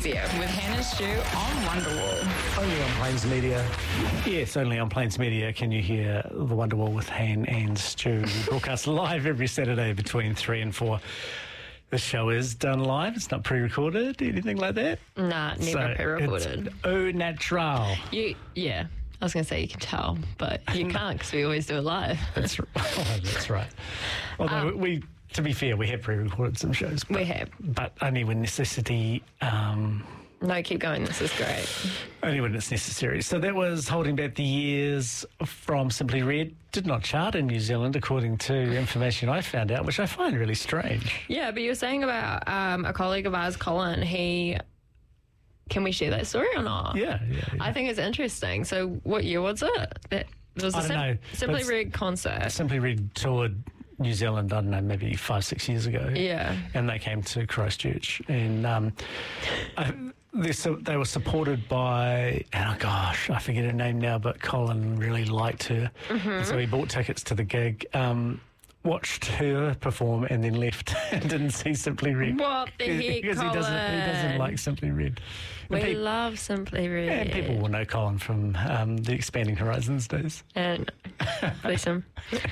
Easier with Hannah Stew on Wonderwall. Only on Plains Media. Yes, only on Plains Media can you hear the Wonderwall with Han and Stu. We broadcast live every Saturday between 3 and 4. The show is done live. It's not pre-recorded, anything like that. Nah, never pre-recorded. It's au natural. Yeah. I was going to say you can tell, but you can't because we always do it live. That's right. Although to be fair, we have pre-recorded some shows. We have. But only when necessity... No, keep going. This is great. Only when it's necessary. So that was Holding Back the Years from Simply Red. Did not chart in New Zealand, according to information I found out, which I find really strange. Yeah, but you were saying about a colleague of ours, Colin, Can we share that story or not? Yeah. I think it's interesting. So what year was it? It was I don't know. Simply Red concert. Simply Red toured New Zealand, I don't know, maybe 5-6 years ago. Yeah. And they came to Christchurch. And they were supported by, I forget her name now, but Colin really liked her. Mm-hmm. So he bought tickets to the gig, watched her perform and then left and didn't see Simply Red. What the heck, because Colin? He doesn't like Simply Red. We love Simply Red. And people will know Colin from the Expanding Horizons days. And bless him.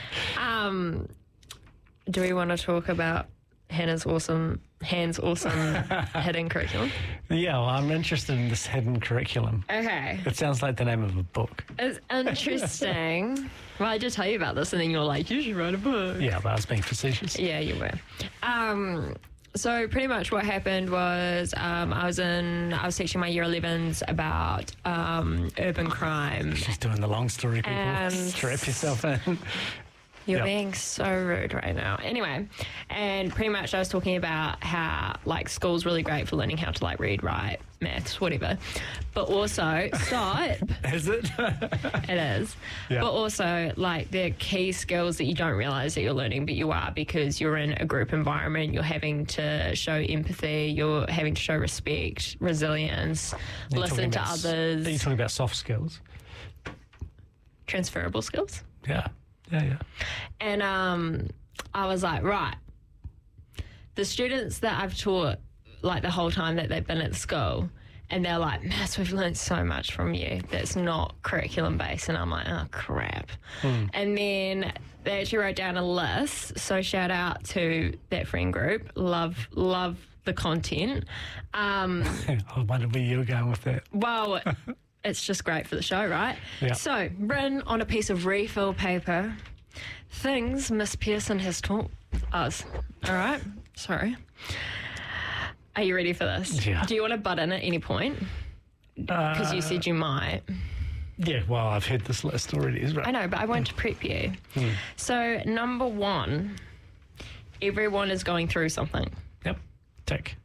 Do we want to talk about Hannah's awesome hidden curriculum? Yeah, well, I'm interested in this hidden curriculum. Okay. It sounds like the name of a book. It's interesting. Well, I did tell you about this and then you were like, you should write a book. Yeah, but I was being facetious. Yeah, you were. So pretty much what happened was I was teaching my year 11s about urban crime. She's doing the long story, people. And strap yourself in. You're being so rude right now. Anyway, and pretty much I was talking about how, school's really great for learning how to, read, write, maths, whatever. But also, stop. Is it? It is. Yeah. But also, there are key skills that you don't realise that you're learning, but you are because you're in a group environment. You're having to show empathy. You're having to show respect, resilience, listen to others. Are you talking about soft skills? Transferable skills? Yeah. And I was like, right, the students that I've taught the whole time that they've been at school, and they're like, Mass, we've learned so much from you that's not curriculum based. And I'm like, oh crap. And then they actually wrote down a list. So shout out to that friend group. Love the content. I wonder where you were going with that. Well, it's just great for the show, right? Yeah. So, written on a piece of refill paper, things Miss Pearson has taught us. All right? Sorry. Are you ready for this? Yeah. Do you want to butt in at any point? Because you said you might. Yeah, well, I've heard this list already. Right? I know, but I want to prep you. So, number 1, everyone is going through something. Yep. Tick.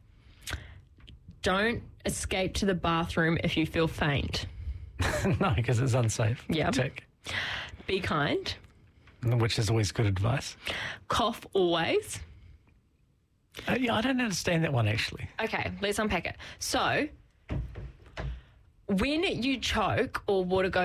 Don't escape to the bathroom if you feel faint. No, because it's unsafe. Yeah. Tick. Be kind. Which is always good advice. Cough always. Yeah, I don't understand that one, actually. Okay, let's unpack it. So, when you choke or water goes